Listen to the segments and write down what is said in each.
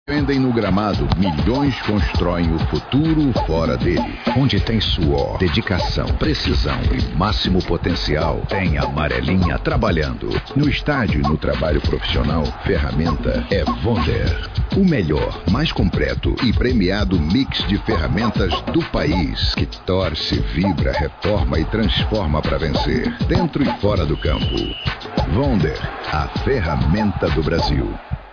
Vendem no gramado, milhões constroem o futuro fora dele. Onde tem suor, dedicação, precisão e máximo potencial, tem a amarelinha trabalhando. No estádio e no trabalho profissional, ferramenta é Wonder. O melhor, mais completo e premiado mix de ferramentas do país, que torce, vibra, reforma e transforma para vencer, dentro e fora do campo. Wonder, a ferramenta do Brasil.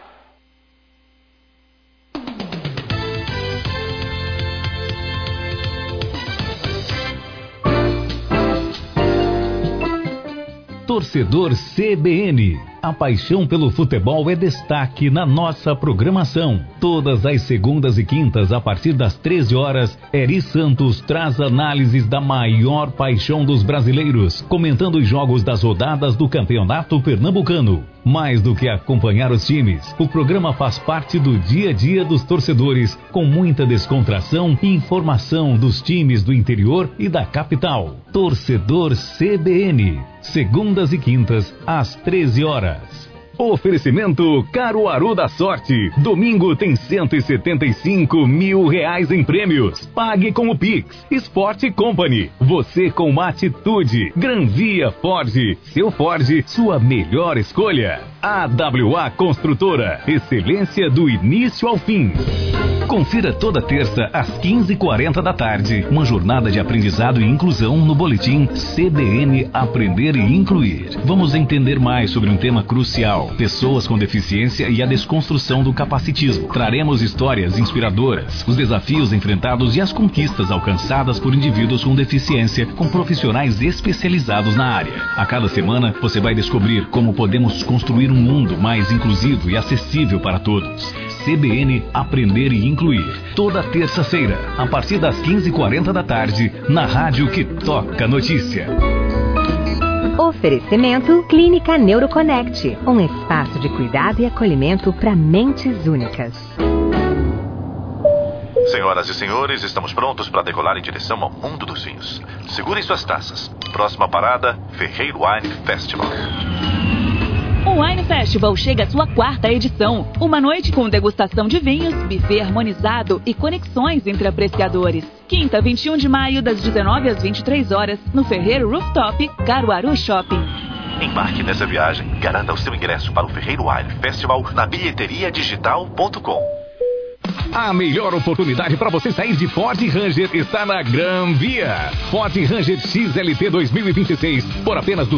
Torcedor CBN. A paixão pelo futebol é destaque na nossa programação. Todas as segundas e quintas, a partir das 13 horas, Eri Santos traz análises da maior paixão dos brasileiros, comentando os jogos das rodadas do Campeonato Pernambucano. Mais do que acompanhar os times, o programa faz parte do dia a dia dos torcedores, com muita descontração e informação dos times do interior e da capital. Torcedor CBN. Segundas e quintas, às 13 horas. Oferecimento Caruaru da Sorte. Domingo tem R$175 mil em prêmios. Pague com o Pix. Sport Company. Você com uma atitude. Granvia Ford. Seu Ford, sua melhor escolha. AWA Construtora. Excelência do início ao fim. Confira toda terça às 15h40 da tarde. Uma jornada de aprendizado e inclusão no boletim CBN Aprender e Incluir. Vamos entender mais sobre um tema crucial: pessoas com deficiência e a desconstrução do capacitismo. Traremos histórias inspiradoras, os desafios enfrentados e as conquistas alcançadas por indivíduos com deficiência, com profissionais especializados na área. A cada semana você vai descobrir como podemos construir um mundo mais inclusivo e acessível para todos. CBN Aprender e Incluir. Toda terça-feira, a partir das 15h40 da tarde, na rádio que toca notícia. Oferecimento Clínica Neuroconnect, um espaço de cuidado e acolhimento para mentes únicas. Senhoras e senhores, estamos prontos para decolar em direção ao mundo dos vinhos. Segurem suas taças. Próxima parada, Ferreiro Wine Festival. O Wine Festival chega à sua 4ª edição. Uma noite com degustação de vinhos, buffet harmonizado e conexões entre apreciadores. Quinta, 21 de maio, das 19 às 23 horas, no Ferreiro Rooftop, Caruaru Shopping. Embarque nessa viagem. Garanta o seu ingresso para o Ferreiro Wine Festival na bilheteriadigital.com. A melhor oportunidade para você sair de Ford Ranger está na Gran Via. Ford Ranger XLT 2026 por apenas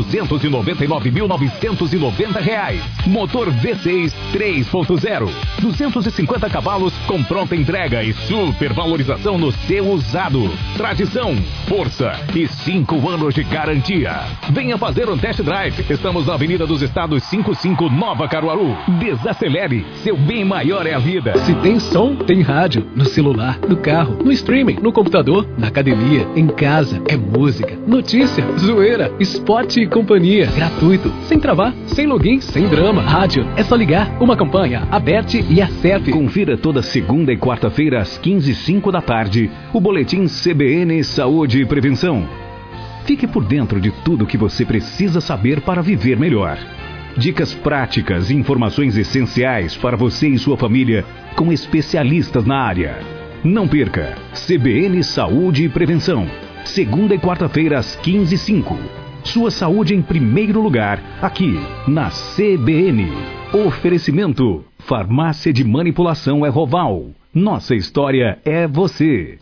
R$299.990. Motor V6 3.0, 250 cavalos com pronta entrega e super valorização no seu usado. Tradição, força e 5 anos de garantia. Venha fazer um test drive. Estamos na Avenida dos Estados 55, Nova Caruaru. Desacelere, seu bem maior é a vida. Se tem som, tem rádio, no celular, no carro, no streaming, no computador, na academia, em casa. É música, notícia, zoeira, esporte e companhia. Gratuito, sem travar, sem login, sem drama. Rádio, é só ligar. Uma campanha, Aberte e Acep. Confira toda segunda e quarta-feira às 15h05 da tarde o boletim CBN Saúde e Prevenção. Fique por dentro de tudo que você precisa saber para viver melhor. Dicas práticas e informações essenciais para você e sua família com especialistas na área. Não perca CBN Saúde e Prevenção. Segunda e quarta-feira às 15h05. Sua saúde em primeiro lugar, aqui na CBN. Oferecimento: Farmácia de Manipulação Erroval. Nossa história é você.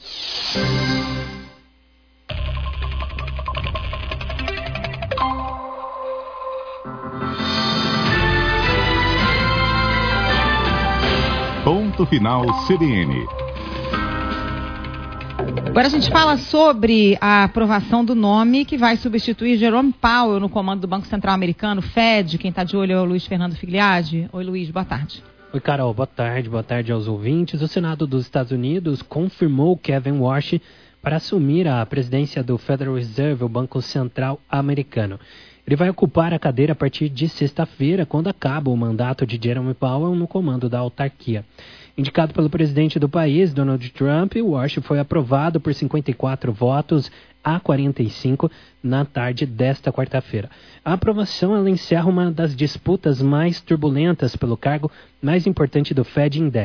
Ponto final CBN. Agora a gente fala sobre a aprovação do nome que vai substituir Jerome Powell no comando do Banco Central Americano, Fed. Quem está de olho é o Luiz Fernando Figliardi. Oi, Luiz, boa tarde. Oi, Carol, boa tarde aos ouvintes. O Senado dos Estados Unidos confirmou Kevin Warsh para assumir a presidência do Federal Reserve, o Banco Central Americano. Ele vai ocupar a cadeira a partir de sexta-feira, quando acaba o mandato de Jerome Powell no comando da autarquia. Indicado pelo presidente do país, Donald Trump, Warsh foi aprovado por 54 votos a 45 na tarde desta quarta-feira. A aprovação ela encerra uma das disputas mais turbulentas pelo cargo mais importante do Fed em 10.